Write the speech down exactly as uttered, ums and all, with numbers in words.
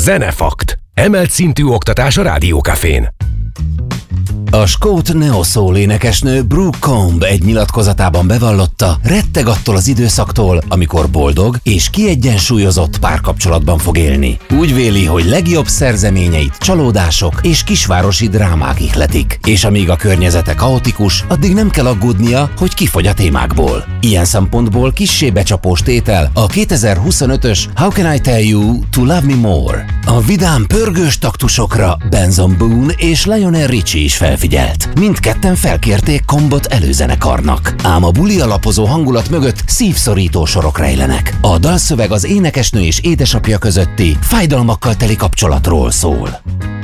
Zenefakt. Emelt szintű oktatás a Rádiókafén. A skót neo-soul énekesnő Brooke Combe egy nyilatkozatában bevallotta, retteg attól az időszaktól, amikor boldog és kiegyensúlyozott párkapcsolatban fog élni. Úgy véli, hogy legjobb szerzeményeit csalódások és kisvárosi drámák ihletik, és amíg a környezete kaotikus, addig nem kell aggódnia, hogy kifogy a témákból. Ilyen szempontból kissé becsapós tétel a kétezer-huszonötös How Can I Tell You to Love Me More. A vidám pörgős taktusokra Benson Boone és Lionel Richie is felfigyelt. Mindketten felkérték Combot előzenekarnak. Ám a buli alapozó hangulat mögött szívszorító sorok rejlenek. A dalszöveg az énekesnő és édesapja közötti fájdalmakkal teli kapcsolatról szól.